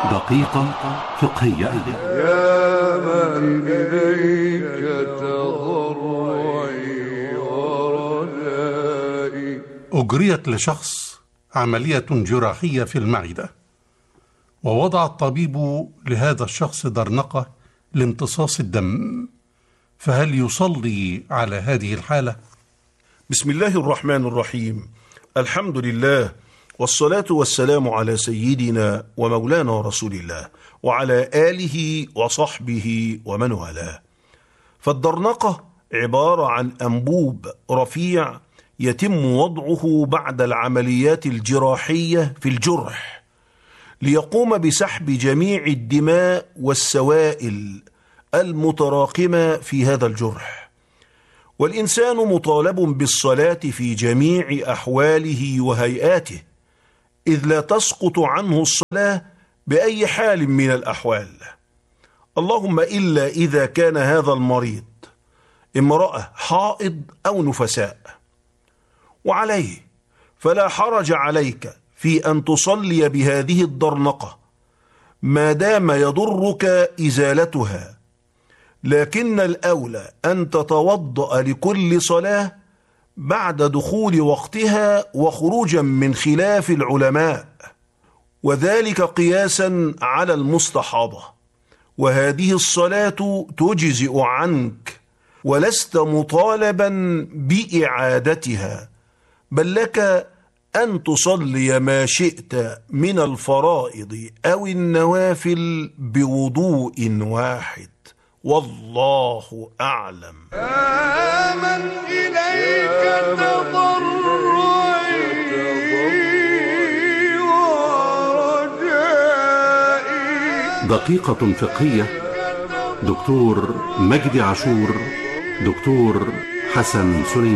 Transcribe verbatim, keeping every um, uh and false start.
دقيقة فقهية. يا من إليك تضرعي ورجائي. أجريت لشخص عملية جراحية في المعدة، ووضع الطبيب لهذا الشخص درنقة لامتصاص الدم، فهل يصلي على هذه الحالة؟ بسم الله الرحمن الرحيم. الحمد لله، والصلاة والسلام على سيدنا ومولانا رسول الله وعلى آله وصحبه ومن والاه. فالدرنقة عبارة عن أنبوب رفيع يتم وضعه بعد العمليات الجراحية في الجرح ليقوم بسحب جميع الدماء والسوائل المتراكمة في هذا الجرح. والإنسان مطالب بالصلاة في جميع أحواله وهيئاته، إذ لا تسقط عنه الصلاة بأي حال من الأحوال، اللهم إلا إذا كان هذا المريض امرأة حائض أو نفساء. وعليه فلا حرج عليك في أن تصلي بهذه الدرنقة ما دام يضرك إزالتها، لكن الأولى أن تتوضأ لكل صلاة بعد دخول وقتها وخروجا من خلاف العلماء، وذلك قياسا على المستحاضة، وهذه الصلاة تجزئ عنك ولست مطالبا بإعادتها، بل لك أن تصلي ما شئت من الفرائض أو النوافل بوضوء واحد، والله أعلم. آمن إليك تضرعي ورجائي. دقيقة فقهية. دكتور مجدي عاشور، دكتور حسن سليمان.